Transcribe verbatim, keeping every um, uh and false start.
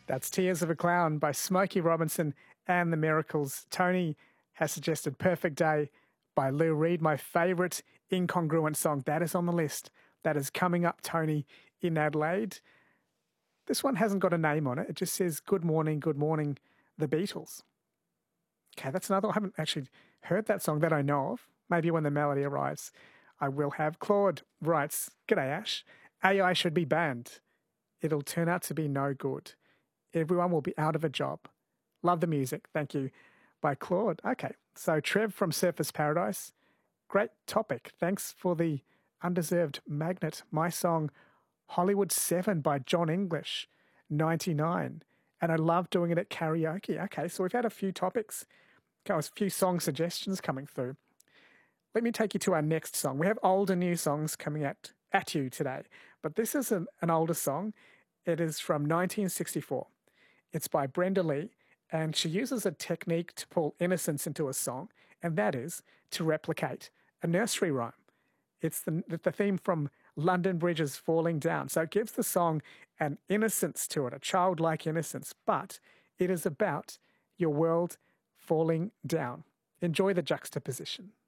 That's Tears of a Clown by Smokey Robinson and the Miracles. Tony has suggested Perfect Day by Lou Reed, my favourite incongruent song. That is on the list. That is coming up, Tony, in Adelaide. This one hasn't got a name on it. It just says, Good Morning, Good Morning, The Beatles. Okay, that's another one. I haven't actually heard that song that I know of. Maybe when the melody arrives, I will have. Claude writes, G'day, Ash. A I should be banned. It'll turn out to be no good. Everyone will be out of a job. Love the music. Thank you. By Claude. Okay, so Trev from Surfers Paradise. Great topic. Thanks for the undeserved magnet. My song, Hollywood seven by John English, ninety-nine. And I love doing it at karaoke. Okay, so we've had a few topics, a few song suggestions coming through. Let me take you to our next song. We have old and new songs coming at, at you today, but this is an, an older song. It is from nineteen sixty-four. It's by Brenda Lee, and she uses a technique to pull innocence into a song, and that is to replicate a nursery rhyme. It's the, the theme from London Bridge is Falling Down. So it gives the song an innocence to it, a childlike innocence, but it is about your world falling down. Enjoy the juxtaposition.